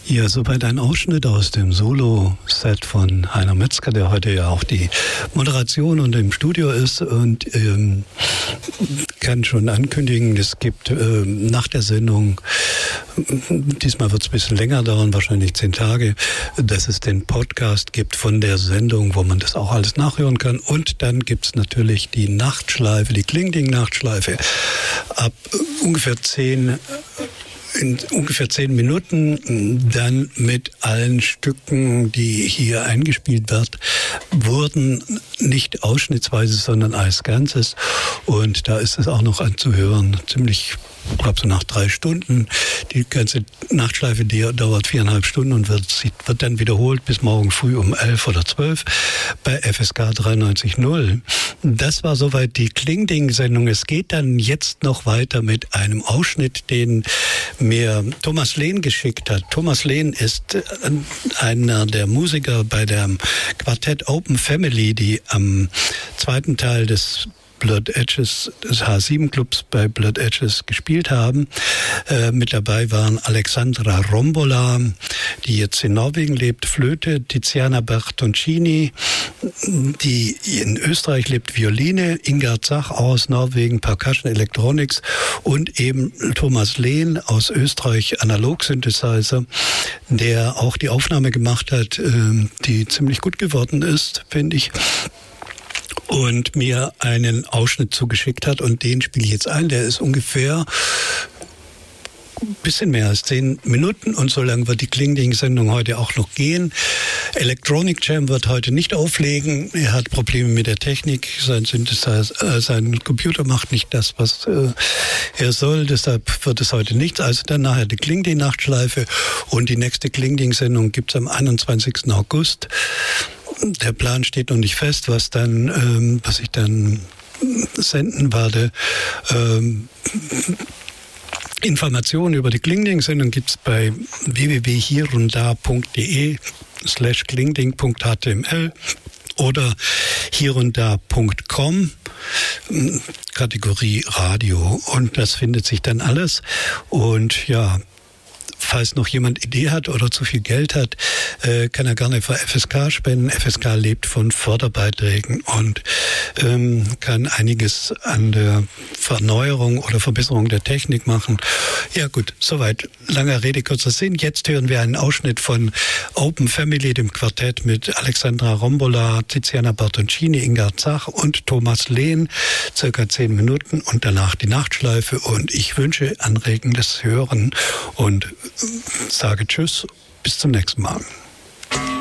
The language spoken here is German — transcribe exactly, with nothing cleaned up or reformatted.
Ja, soweit ein Ausschnitt aus dem Solo-Set von Heiner Metzger, der heute ja auch die Moderation und im Studio ist, und ähm, kann schon ankündigen, es gibt ähm, nach der Sendung, diesmal wird es ein bisschen länger dauern, wahrscheinlich zehn Tage, dass es den Podcast gibt von der Sendung, wo man das auch alles nachhören kann. Und dann gibt es natürlich die Nachtschleife, die Klingding-Nachtschleife ab ungefähr zehn in ungefähr zehn Minuten, dann mit allen Stücken, die hier eingespielt wird, wurden, nicht ausschnittsweise, sondern als Ganzes. Und da ist es auch noch anzuhören, ziemlich, ich glaube so nach drei Stunden. Die ganze Nachtschleife, die dauert viereinhalb Stunden und wird, wird dann wiederholt bis morgen früh um elf oder zwölf bei F S K dreiundneunzig null. Das war soweit die Klingding-Sendung. Es geht dann jetzt noch weiter mit einem Ausschnitt, den mir Thomas Lehn geschickt hat. Thomas Lehn ist einer der Musiker bei dem Quartett Open Family, die am zweiten Teil des Blood Edges, des H sieben Clubs bei Blood Edges gespielt haben. Äh, mit dabei waren Alexandra Rombola, die jetzt in Norwegen lebt, Flöte, Tiziana Bertoncini, die in Österreich lebt, Violine, Ingard Zach aus Norwegen, Percussion Electronics, und eben Thomas Lehn aus Österreich, Analog-Synthesizer, der auch die Aufnahme gemacht hat, äh, die ziemlich gut geworden ist, finde ich. Und mir einen Ausschnitt zugeschickt hat, und den spiele ich jetzt ein. Der ist ungefähr ein bisschen mehr als zehn Minuten, und so lange wird die Klingding-Sendung heute auch noch gehen. Electronic Jam wird heute nicht auflegen. Er hat Probleme mit der Technik. Sein Synthesizer, äh, sein Computer macht nicht das, was äh, er soll. Deshalb wird es heute nichts. Also dann nachher die Klingding-Nachtschleife, und die nächste Klingding-Sendung gibt es am einundzwanzigsten August. Der Plan steht noch nicht fest, was dann, ähm, was ich dann senden werde. Ähm, Informationen über die Klingding-Sendung gibt es bei w w w punkt hierunda punkt de slash klingding punkt h t m l oder hierunda punkt com, Kategorie Radio. Und das findet sich dann alles. Und ja, falls noch jemand Idee hat oder zu viel Geld hat, äh, kann er gerne für F S K spenden. F S K lebt von Förderbeiträgen und ähm, kann einiges an der Verneuerung oder Verbesserung der Technik machen. Ja gut, soweit. Langer Rede, kurzer Sinn. Jetzt hören wir einen Ausschnitt von Open Family, dem Quartett mit Alexandra Rombola, Tiziana Bertoncini, Ingard Zach und Thomas Lehn. Circa zehn Minuten, und danach die Nachtschleife. Und ich wünsche anregendes Hören und sage Tschüss, bis zum nächsten Mal.